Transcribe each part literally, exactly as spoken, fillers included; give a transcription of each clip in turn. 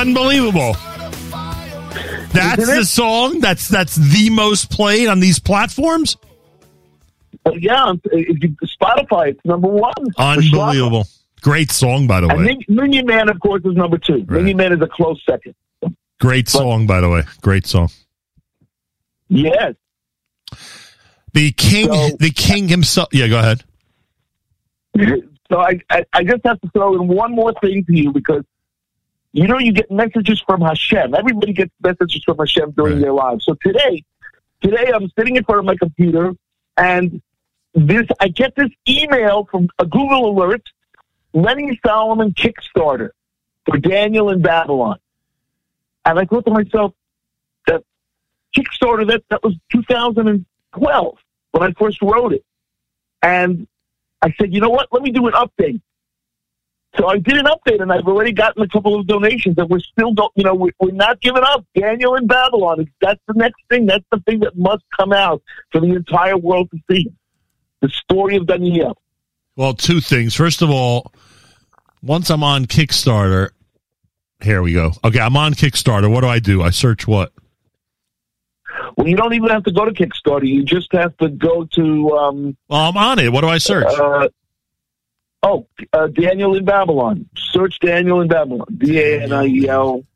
Unbelievable. That's the song? That's that's the most played on these platforms? Uh, yeah, if you, Spotify, it's number one. Unbelievable. Great song, by the way. And Minion Man, of course, is number two. Right. Minion Man is a close second. Great song, but, by the way. Great song. Yes. The king, so, the king himself. Yeah, go ahead. So I, I, I just have to throw in one more thing to you because, you know, you get messages from Hashem. Everybody gets messages from Hashem during right. their lives. So today, today I'm sitting in front of my computer, and this I get this email from a Google alert, Lenny Solomon Kickstarter for Daniel in Babylon. And I thought to myself, that Kickstarter, that, that was two thousand twelve when I first wrote it. And I said, you know what, let me do an update. So I did an update, and I've already gotten a couple of donations, and we're still, don't, you know, we're, we're not giving up. Daniel in Babylon, that's the next thing. That's the thing that must come out for the entire world to see. The story of Daniel. Well, two things. First of all, once I'm on Kickstarter, here we go. Okay, I'm on Kickstarter. What do I do? I search what? Well, you don't even have to go to Kickstarter. You just have to go to... Um, well, I'm on it. What do I search? Uh, oh, uh, Daniel in Babylon. Search Daniel in Babylon. D A N I E L.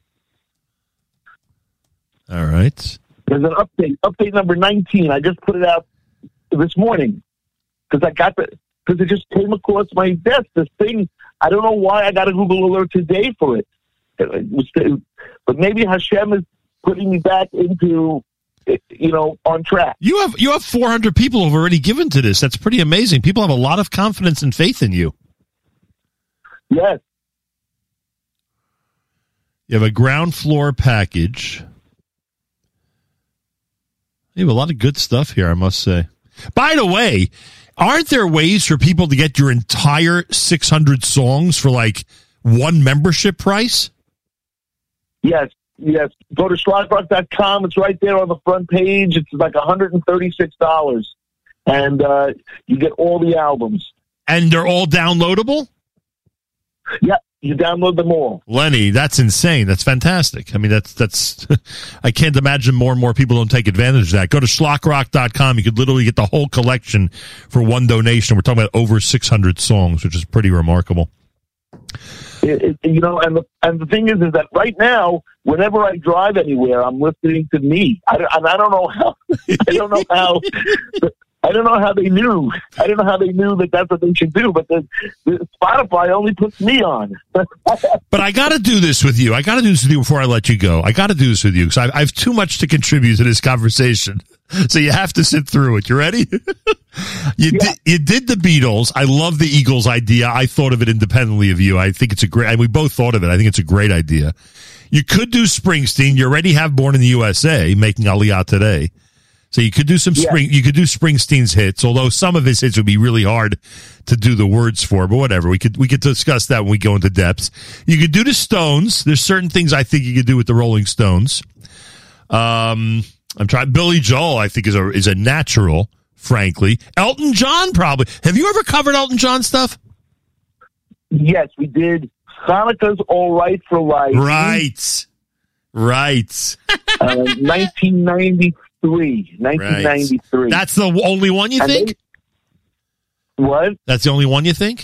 All right. There's an update. Update number nineteen. I just put it out this morning because I got the... Because it just came across my desk. This thing, I don't know why I got a Google alert today for it. it was, but maybe Hashem is putting me back into, you know, on track. You have you have four hundred people who have already given to this. That's pretty amazing. People have a lot of confidence and faith in you. Yes. You have a ground floor package. You have a lot of good stuff here, I must say. By the way, aren't there ways for people to get your entire six hundred songs for like one membership price? Yes, yes. Go to schlock rock dot com. It's right there on the front page. It's like one hundred thirty-six dollars. And uh, you get all the albums. And they're all downloadable? Yeah, you download them all. Lenny, that's insane. That's fantastic. I mean, that's, that's, I can't imagine more and more people don't take advantage of that. Go to schlock rock dot com. You could literally get the whole collection for one donation. We're talking about over six hundred songs, which is pretty remarkable. It, it, you know, and the, and the thing is, is that right now, whenever I drive anywhere, I'm listening to me. I, and I don't know how, I don't know how, I don't know how they knew. I don't know how they knew that that's what they should do, but the, the Spotify only puts me on. But I got to do this with you. I got to do this with you before I let you go. I got to do this with you because I, I have too much to contribute to this conversation. So you have to sit through it. You ready? you yeah. did, you did the Beatles. I love the Eagles idea. I thought of it independently of you. I think it's a great, and we both thought of it. I think it's a great idea. You could do Springsteen. You already have Born in the U S A, making Aliyah today. So you could do some yeah. spring. You could do Springsteen's hits, although some of his hits would be really hard to do the words for. But whatever, we could we could discuss that when we go into depths. You could do the Stones. There's certain things I think you could do with the Rolling Stones. Um, I'm trying. Billy Joel, I think, is a is a natural. Frankly, Elton John probably. Have you ever covered Elton John stuff? Yes, we did. Hanukkah's All Right for Life. Right, right. uh, nineteen ninety-three. nineteen ninety-three. Right. That's the only one you and think? They, what? That's the only one you think?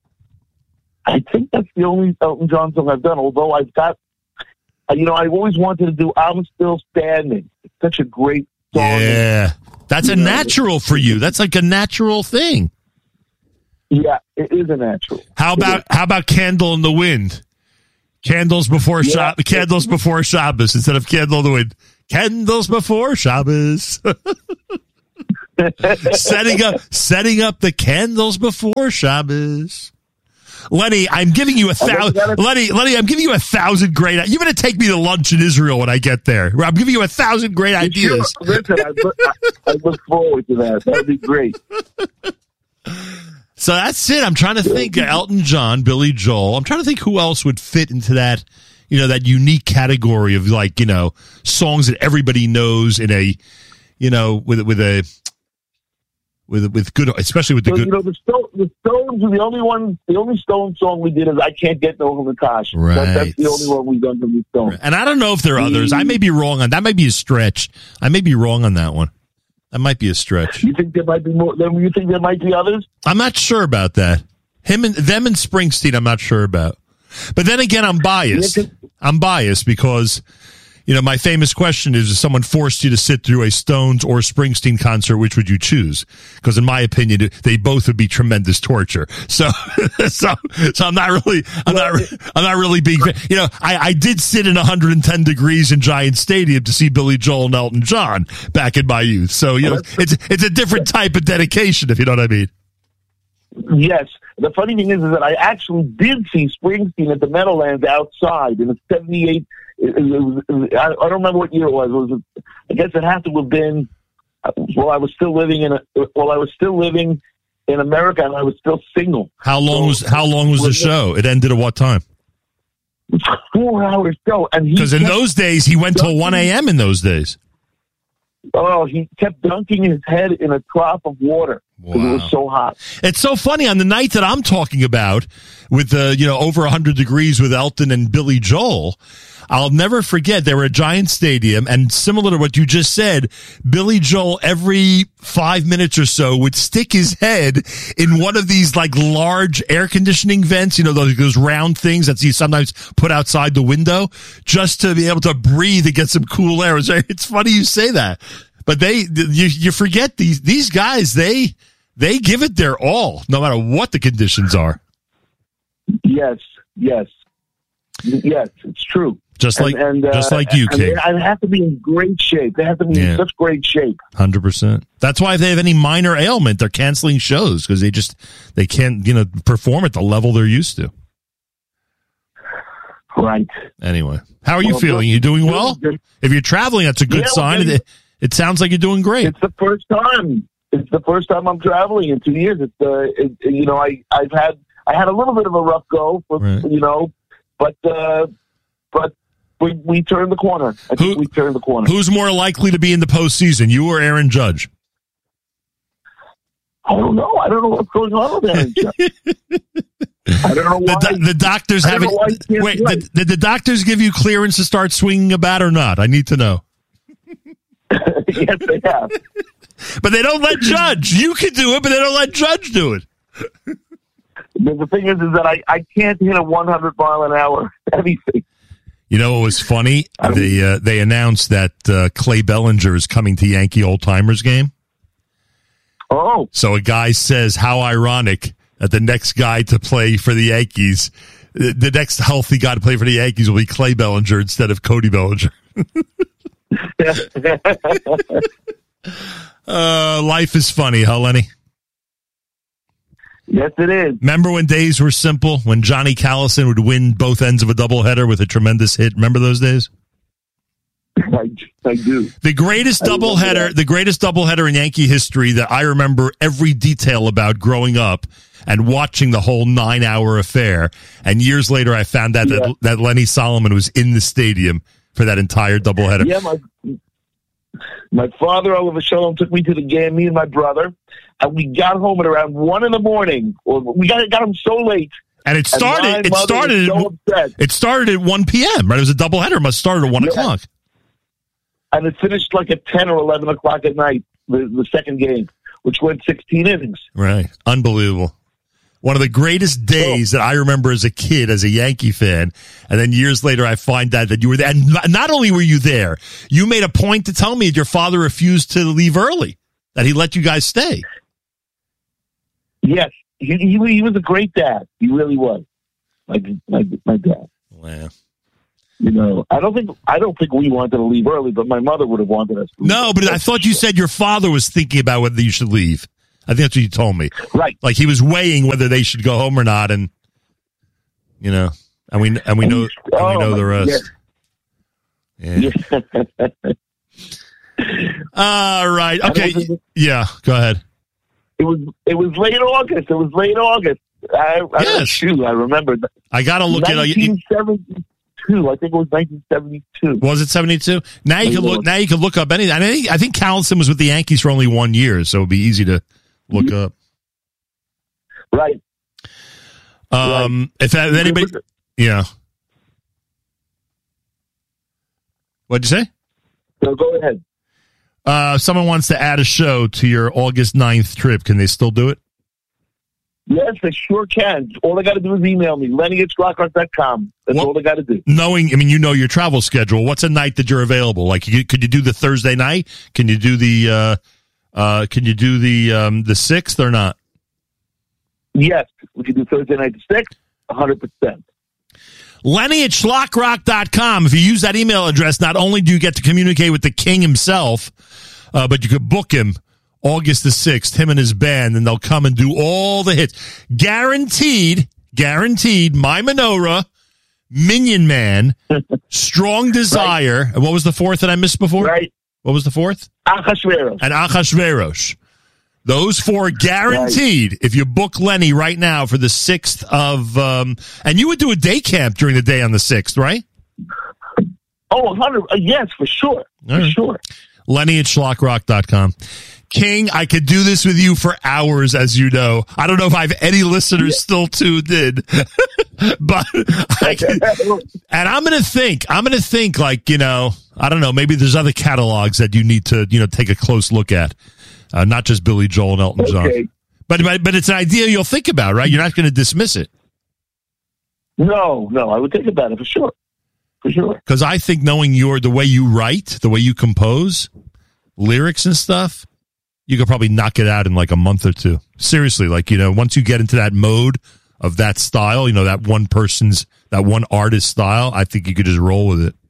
I think that's the only Elton John song I've done, although I've got, you know, I've always wanted to do I'm Still Standing. It's such a great song. Yeah. That's a natural for you. That's like a natural thing. Yeah, it is a natural. How about how about Candle in the Wind? Candles before yeah. Shabbos. Candles before Shabbos instead of Candle in the Wind. Candles before Shabbos. setting up setting up the candles before Shabbos. Lenny, I'm giving you a thousand. Lenny, Lenny, I'm giving you a thousand great. You're going to take me to lunch in Israel when I get there. I'm giving you a thousand great ideas. Sure. Listen, I look, I look forward to that. That'd be great. So that's it. I'm trying to think. Elton John, Billy Joel. I'm trying to think who else would fit into that. You know, that unique category of like you know songs that everybody knows in a, you know, with with a. With with good, especially with the so, good. You know, the, Sto- the Stones were the only one. The only Stone song we did is "I Can't Get No Natasha." Right. That, that's the only one we've done from the Stones. And I don't know if there are others. I may be wrong on that. Might be a stretch. I may be wrong on that one. That might be a stretch. You think there might be more? Then you think there might be others? I'm not sure about that. Him and them and Springsteen, I'm not sure about. But then again, I'm biased. I'm biased because, you know, my famous question is: if someone forced you to sit through a Stones or Springsteen concert, which would you choose? Because in my opinion, they both would be tremendous torture. So, so, so I'm not really, I'm not, I'm not really being, you know, I, I did sit in one hundred ten degrees in Giant Stadium to see Billy Joel and Elton John back in my youth. So, you know, it's, it's a different type of dedication, if you know what I mean. Yes. The funny thing is, is that I actually did see Springsteen at the Meadowlands outside in a seventy-eight. It, it was, it was, I, I don't remember what year it was. It was. I guess it had to have been while I was still living in a, while I was still living in America and I was still single. How long was How long was the show? It ended at what time? Four hours show, and because in those days he went till one a.m. in those days. Oh, he kept dunking his head in a trough of water because wow. It was so hot. It's so funny. On the night that I'm talking about, with the uh, you know over one hundred degrees with Elton and Billy Joel, I'll never forget they were at Giant Stadium, and similar to what you just said, Billy Joel every five minutes or so would stick his head in one of these like large air conditioning vents, you know, those, those round things that you sometimes put outside the window, just to be able to breathe and get some cool air. It's funny you say that, but they you, you forget these these guys they they give it their all, no matter what the conditions are. Yes, yes, yes, it's true. Just like, and, and, uh, just like you, King. They, they have to be in great shape. They have to be yeah. in such great shape. Hundred percent. That's why if they have any minor ailment, they're canceling shows because they just they can't you know perform at the level they're used to. Right. Anyway, how are you well, feeling? You doing well? If you're traveling, that's a good yeah, sign. It, it sounds like you're doing great. It's the first time. It's the first time I'm traveling in two years. It's uh, it, you know I I've had I had a little bit of a rough go, for, right. you know, but uh, but. We, we turned the corner. I think Who, we turned the corner. Who's more likely to be in the postseason, you or Aaron Judge? I don't know. I don't know what's going on with Aaron Judge. I don't know why. The, the doctors haven't. Wait, did, did the doctors give you clearance to start swinging a bat or not? I need to know. Yes, they have. But they don't let Judge. You can do it, but they don't let Judge do it. But the thing is, is that I, I can't hit a one hundred mile an hour anything. You know what was funny? They uh, they announced that uh, Clay Bellinger is coming to Yankee Old Timers game. Oh. So a guy says, how ironic that the next guy to play for the Yankees, the next healthy guy to play for the Yankees will be Clay Bellinger instead of Cody Bellinger. uh, life is funny, huh, Lenny? Yes, it is. Remember when days were simple? When Johnny Callison would win both ends of a doubleheader with a tremendous hit? Remember those days? I, I do. The greatest doubleheader, the greatest doubleheader in Yankee history that I remember every detail about growing up and watching the whole nine-hour affair. And years later, I found out yeah. that, that Lenny Solomon was in the stadium for that entire doubleheader. Yeah, my, my father, Oliver Shalom, took me to the game, me and my brother. And we got home at around one in the morning. We got got home so late. And it started. And it started. So it started at one p.m. Right? It was a doubleheader. It must have started at one yeah. o'clock. And it finished like at ten or eleven o'clock at night. The, the second game, which went sixteen innings. Right. Unbelievable. One of the greatest days oh. that I remember as a kid, as a Yankee fan. And then years later, I find out that you were there. And not only were you there, you made a point to tell me that your father refused to leave early. That he let you guys stay. Yes, he, he he was a great dad. He really was, like my my dad. Wow. You know, I don't think I don't think we wanted to leave early, but my mother would have wanted us to leave. No, but I thought you said your father was thinking about whether you should leave. I think that's what you told me. Right. Like he was weighing whether they should go home or not, and you know, and we and we know and oh, we know the rest. Yeah. yeah. All right. Okay. Yeah. Go ahead. It was it was late August. It was late August. I, I yes. Shoot, I remember. I got to look at nineteen seventy-two. I think it was nineteen seventy-two. Was it seventy-two? Now you can look. Now you can look up anything. I think I think Callison was with the Yankees for only one year, so it'd be easy to look up. Right. Um, right. If, if anybody, yeah. What'd you say? No, go ahead. Uh, someone wants to add a show to your August ninth trip. Can they still do it? Yes, they sure can. All they got to do is email me, Lenny at schlock rock dot com. That's what, all they got to do. Knowing, I mean, you know your travel schedule. What's a night that you're available? Like, you, could you do the Thursday night? Can you do the, uh, uh, can you do the, um, the sixth or not? Yes, we can do Thursday night the sixth, one hundred percent. Lenny at schlock rock dot com. If you use that email address, not only do you get to communicate with the king himself, uh, but you could book him August the sixth, him and his band, and they'll come and do all the hits. Guaranteed, guaranteed, My Menorah, Minion Man, Strong Desire, right. And what was the fourth that I missed before? Right. What was the fourth? Achashverosh. And Achashverosh. Those four guaranteed. Right. If you book Lenny right now for the sixth of, um, and you would do a day camp during the day on the sixth, right? Oh, one hundred. Uh, yes, for sure. All for right. sure. Lenny at schlock rock dot com. King, I could do this with you for hours, as you know. I don't know if I have any listeners yeah. still tuned in, but I can, and I'm going to think, I'm going to think like, you know, I don't know, maybe there's other catalogs that you need to, you know, take a close look at, uh, not just Billy Joel and Elton John, okay. but, but, but it's an idea you'll think about, right? You're not going to dismiss it. No, no, I would think about it for sure. For sure. Because I think knowing your, the way you write, the way you compose lyrics and stuff, you could probably knock it out in like a month or two. Seriously, like, you know, once you get into that mode of that style, you know, that one person's, that one artist style, I think you could just roll with it.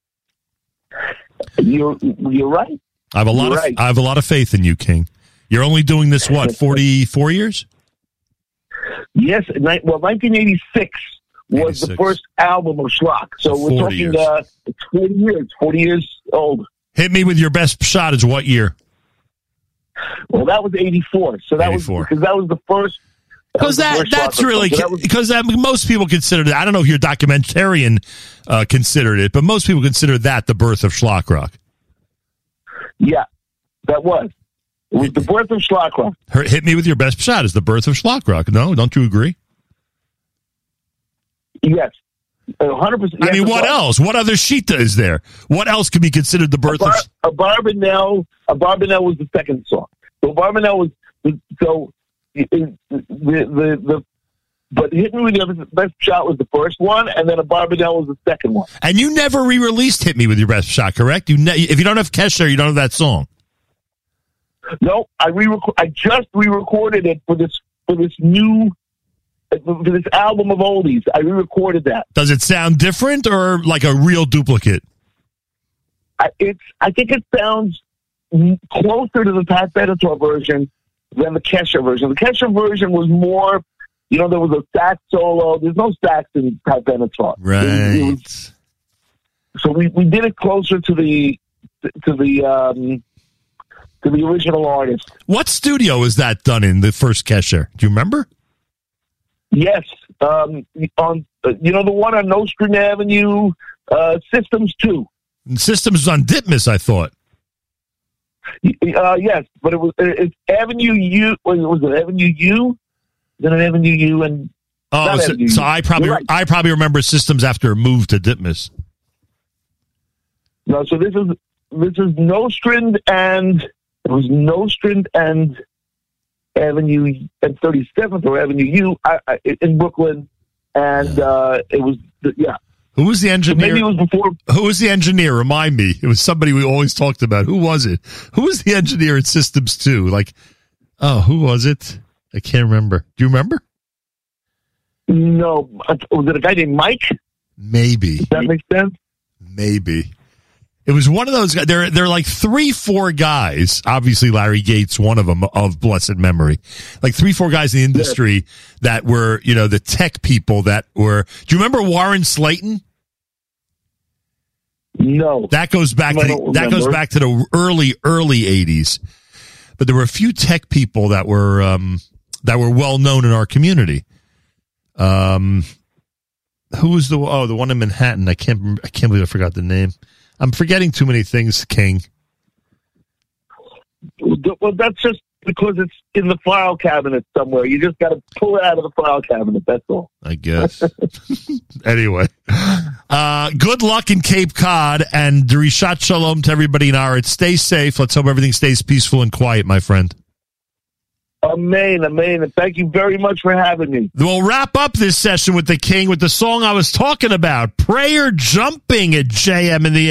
You're you're right. I have a lot you're of right. I have a lot of faith in you, King. You're only doing this what, forty-four years? Yes, well, nineteen eighty-six was eighty-six. The first album of Schlock. So, so we're talking years. Uh, it's forty years, forty years old. Hit me with your best shot is what year? Well, that was eighty-four. So that eighty-four. Was because that was the first. Because that, that that's really because so that that, most people consider it. I don't know if your documentarian uh, considered it, but most people consider that the birth of Schlock Rock. Yeah, that was. It was the birth of Schlock Rock. Hit me with your best shot is the birth of Schlock Rock. No, don't you agree? Yes. one hundred percent. I mean, what else? What other Shita is there? What else could be considered the birth a bar, of... A Barbanel, a Barbanel was the second song. So Barbanel was... So, the, the, the, the, but Hit Me With Your Best Shot was the first one, and then a Barbanel was the second one. And you never re-released Hit Me With Your Best Shot, correct? You ne- If you don't have Kesher, you don't have that song. No, I re I just re-recorded it for this for this new... For this album of oldies. I re-recorded that. Does it sound different or like a real duplicate? I, it's. I think it sounds closer to the Pat Benatar version than the Kesha version. The Kesha version was more, you know, there was a sax solo. There's no sax in Pat Benatar. Right. It, it was, so we, we did it closer to the to the um, to the original artist. What studio is that done in, the first Kesha? Do you remember? Yes, um, on uh, you know the one on Nostrand Avenue, uh, Systems two. And Systems on Ditmas, I thought. Uh, yes, but it was it's Avenue U. Was it, was it Avenue U? Then an Avenue U and oh, so, Avenue so U. I probably right. I probably remember Systems after it moved to Ditmas. No, so this is this is Nostrand and it was Nostrand and Avenue and thirty-seventh or Avenue U I, I, in Brooklyn, and yeah. uh, it was yeah. Who was the engineer? So maybe it was before. Who was the engineer? Remind me. It was somebody we always talked about. Who was it? Who was the engineer at Systems two? Like, oh, who was it? I can't remember. Do you remember? No, was it a guy named Mike? Maybe. Does that make sense? Maybe. It was one of those guys. There, there are like three, four guys. Obviously, Larry Gates, one of them of blessed memory. Like three, four guys in the industry yeah. that were, you know, the tech people that were. Do you remember Warren Slayton? No. That goes back. To the, that goes back to the early, early eighties. But there were a few tech people that were um, that were well known in our community. Um, who was the oh the one in Manhattan? I can't. I can't believe I forgot the name. I'm forgetting too many things, King. Well, that's just because it's in the file cabinet somewhere. You just got to pull it out of the file cabinet. That's all. I guess. Anyway, uh, good luck in Cape Cod, and Rishat Shalom to everybody in Aretz. Stay safe. Let's hope everything stays peaceful and quiet, my friend. Amen, amen. And thank you very much for having me. We'll wrap up this session with the King with the song I was talking about, Prayer Jumping at J M in the